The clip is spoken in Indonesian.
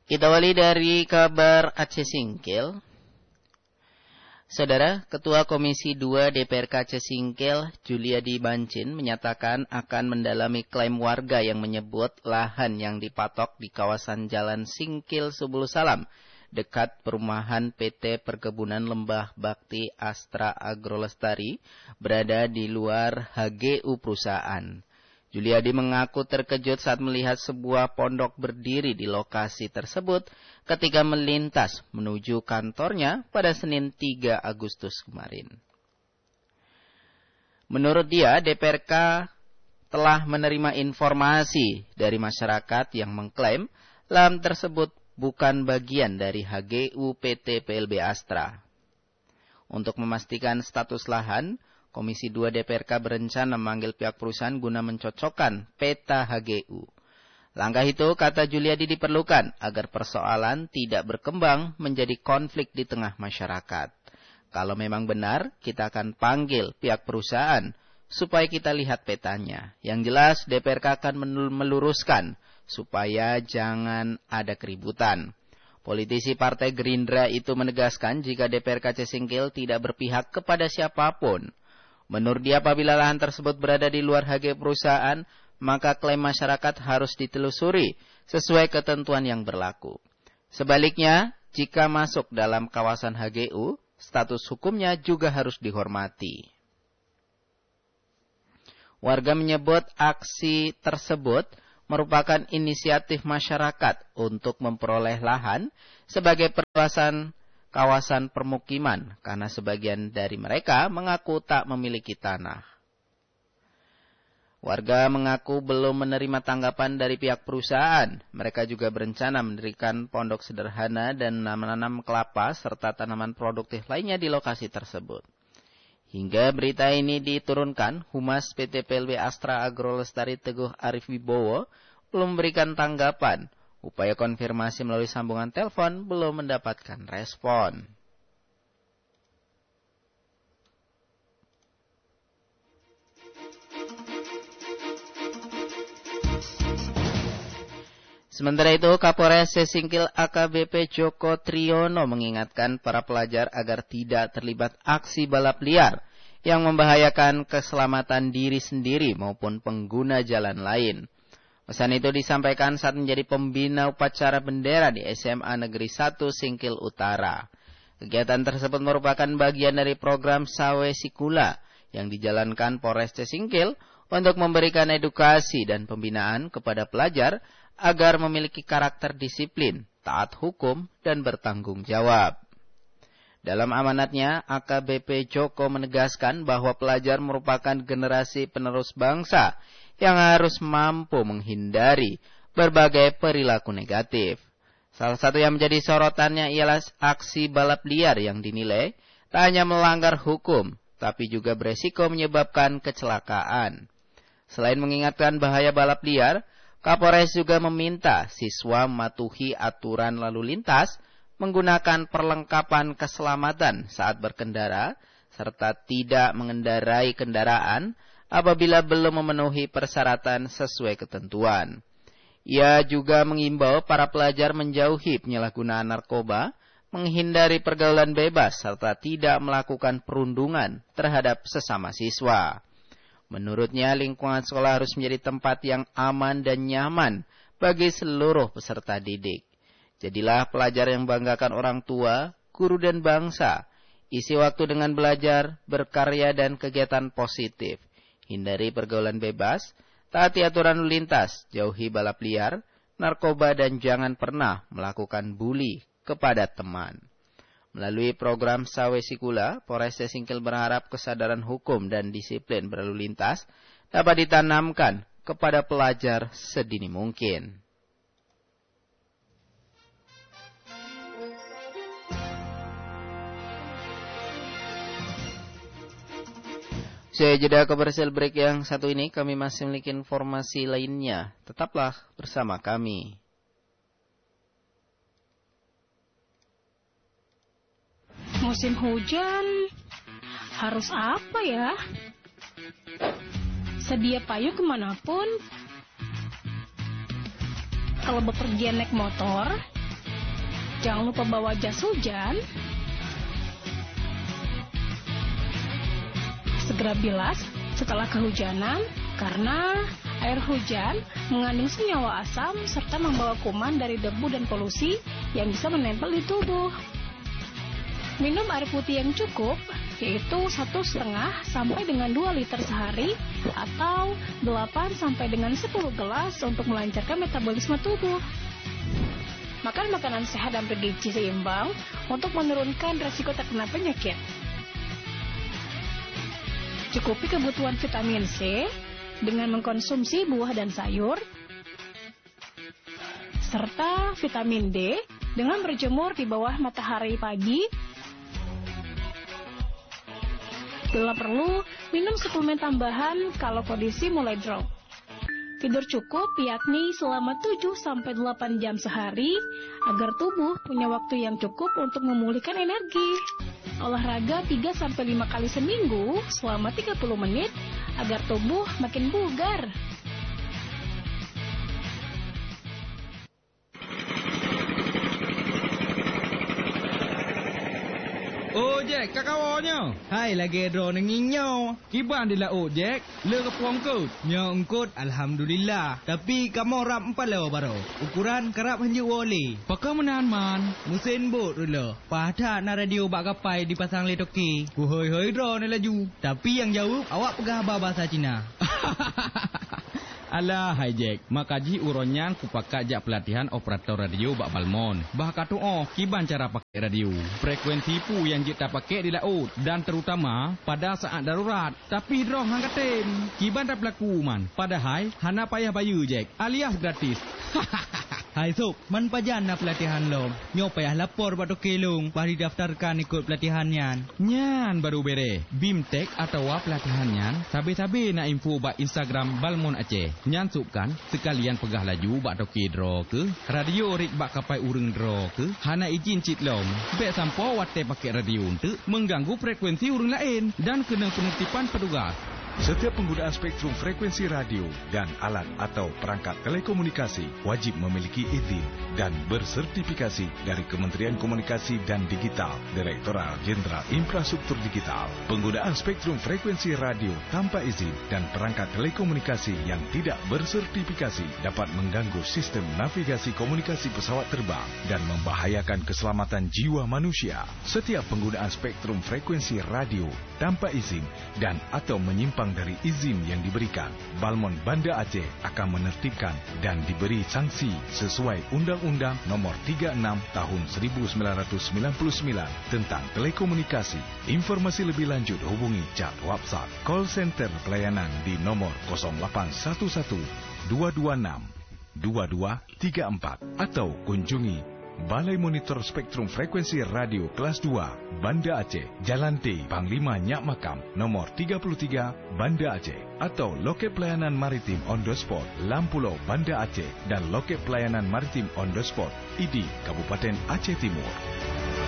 Kita awali dari kabar Aceh Singkil. Saudara, Ketua Komisi 2 DPRK Aceh Singkil, Juliadi Bancin, menyatakan akan mendalami klaim warga yang menyebut lahan yang dipatok di kawasan Jalan Singkil Subul Salam, dekat perumahan PT Perkebunan Lembah Bakti Astra Agrolestari, berada di luar HGU perusahaan. Juliadi mengaku terkejut saat melihat sebuah pondok berdiri di lokasi tersebut ketika melintas menuju kantornya pada Senin 3 Agustus kemarin. Menurut dia, DPRK telah menerima informasi dari masyarakat yang mengklaim lahan tersebut bukan bagian dari HGU PT PLB Astra. Untuk memastikan status lahan, Komisi 2 DPRK berencana memanggil pihak perusahaan guna mencocokkan peta HGU. Langkah itu, kata Juliadi, diperlukan agar persoalan tidak berkembang menjadi konflik di tengah masyarakat. Kalau memang benar, kita akan panggil pihak perusahaan supaya kita lihat petanya. Yang jelas, DPRK akan meluruskan supaya jangan ada keributan. Politisi Partai Gerindra itu menegaskan jika DPRK Aceh Singkil tidak berpihak kepada siapapun. Menurut dia, apabila lahan tersebut berada di luar HG perusahaan, maka klaim masyarakat harus ditelusuri sesuai ketentuan yang berlaku. Sebaliknya, jika masuk dalam kawasan HGU, status hukumnya juga harus dihormati. Warga menyebut aksi tersebut merupakan inisiatif masyarakat untuk memperoleh lahan sebagai perluasan kawasan permukiman, karena sebagian dari mereka mengaku tak memiliki tanah. Warga mengaku belum menerima tanggapan dari pihak perusahaan. Mereka juga berencana mendirikan pondok sederhana dan menanam kelapa serta tanaman produktif lainnya di lokasi tersebut. Hingga berita ini diturunkan, Humas PT PLB Astra Agrolestari Teguh Arif Wibowo belum memberikan tanggapan. Upaya konfirmasi melalui sambungan telepon belum mendapatkan respon. Sementara itu, Kapolres Singkil AKBP Joko Triyono mengingatkan para pelajar agar tidak terlibat aksi balap liar yang membahayakan keselamatan diri sendiri maupun pengguna jalan lain. Pesan itu disampaikan saat menjadi pembina upacara bendera di SMA Negeri 1 Singkil Utara. Kegiatan tersebut merupakan bagian dari program Sawe Sikula yang dijalankan Polres Singkil untuk memberikan edukasi dan pembinaan kepada pelajar agar memiliki karakter disiplin, taat hukum, dan bertanggung jawab. Dalam amanatnya, AKBP Joko menegaskan bahwa pelajar merupakan generasi penerus bangsa yang harus mampu menghindari berbagai perilaku negatif. Salah satu yang menjadi sorotannya ialah aksi balap liar yang dinilai tak hanya melanggar hukum, tapi juga beresiko menyebabkan kecelakaan. Selain mengingatkan bahaya balap liar, Kapolres juga meminta siswa mematuhi aturan lalu lintas, menggunakan perlengkapan keselamatan saat berkendara, serta tidak mengendarai kendaraan apabila belum memenuhi persyaratan sesuai ketentuan. Ia juga mengimbau para pelajar menjauhi penyalahgunaan narkoba, menghindari pergaulan bebas, serta tidak melakukan perundungan terhadap sesama siswa. Menurutnya, lingkungan sekolah harus menjadi tempat yang aman dan nyaman bagi seluruh peserta didik. Jadilah pelajar yang membanggakan orang tua, guru, dan bangsa. Isi waktu dengan belajar, berkarya, dan kegiatan positif. Hindari pergaulan bebas, taati aturan lalu lintas, jauhi balap liar, narkoba, dan jangan pernah melakukan bully kepada teman. Melalui program Sawe Sikula, Polres Singkil berharap kesadaran hukum dan disiplin berlalu lintas dapat ditanamkan kepada pelajar sedini mungkin. Saya jeda komersial break yang satu ini, kami masih memiliki informasi lainnya. Tetaplah bersama kami. Musim hujan, harus apa ya? Sedia payung kemanapun. Kalau bepergian naik motor, Jangan lupa bawa jas hujan. Segera bilas setelah kehujanan, karena air hujan mengandung senyawa asam serta membawa kuman dari debu dan polusi yang bisa menempel di tubuh. Minum air putih yang cukup, yaitu 1,5 sampai dengan 2 liter sehari atau 8 sampai dengan 10 gelas untuk melancarkan metabolisme tubuh. Makan makanan sehat dan bergizi seimbang untuk menurunkan resiko terkena penyakit. Cukupi kebutuhan vitamin C dengan mengkonsumsi buah dan sayur, serta vitamin D dengan berjemur di bawah matahari pagi. Bila perlu, minum suplemen tambahan kalau kondisi mulai drop. Tidur cukup yakni selama 7-8 jam sehari agar tubuh punya waktu yang cukup untuk memulihkan energi. Olahraga 3-5 kali seminggu selama 30 menit agar tubuh makin bugar. Oh Jack, kakawanya. Hai lagi dro nenginyo. Kiban di laut Jack. Le kepuang kau. Nyo engkut alhamdulillah. Tapi kamu rap empalo baro. Ukuran kerap hanya wole. Pakai menahan man. Musin bot dulu. Pada na radio bak kapai dipasang le toki. Ku hoi dro ni laju. Tapi yang jauh awak pegah bahasa Cina. Alah hai Jack, makaji uronyan ku pakai jak pelatihan operator radio bak Balmon. Bah katu kiban cara pakai radio. Frekuensi pu yang kita pakai di laut dan terutama pada saat darurat. Tapi droh hang katen. Kiban tak berlaku man. Padahal hana payah bayu Jack, alias gratis. Hai Sob, man pajan na pelatihan lo. Nyo payah lapor batu kelung, bari daftarkan ikut pelatihan yan. Nyan baru bere. Bimtek atau pelatihan nyan, sabi-sabi na info bak Instagram Balmon Aceh. Nyan subkan, sekalian pegah laju bak toki draw ke, radio rik bak kapai ureng draw ke, hana izin cit lom. Bek sampo wate pakai radio untuk mengganggu frekuensi ureng lain dan kena penertiban petugas. Setiap penggunaan spektrum frekuensi radio dan alat atau perangkat telekomunikasi wajib memiliki izin dan bersertifikasi dari Kementerian Komunikasi dan Digital, Direktorat Jenderal Infrastruktur Digital. Penggunaan spektrum frekuensi radio tanpa izin dan perangkat telekomunikasi yang tidak bersertifikasi dapat mengganggu sistem navigasi komunikasi pesawat terbang dan membahayakan keselamatan jiwa manusia. Setiap penggunaan spektrum frekuensi radio tanpa izin dan atau menyimpang dari izin yang diberikan, Balmon Banda Aceh akan menertibkan dan diberi sanksi sesuai Undang-Undang Nomor 36 Tahun 1999 tentang telekomunikasi. Informasi lebih lanjut hubungi chat WhatsApp call center pelayanan di nomor 0811 226 2234 atau kunjungi Balai Monitor Spektrum Frekuensi Radio Kelas 2, Banda Aceh, Jalan T, Panglima Nyak Makam, nomor 33, Banda Aceh. Atau loket pelayanan maritim on the spot, Lampulau, Banda Aceh. Dan loket pelayanan maritim on the spot, ID, Kabupaten Aceh Timur.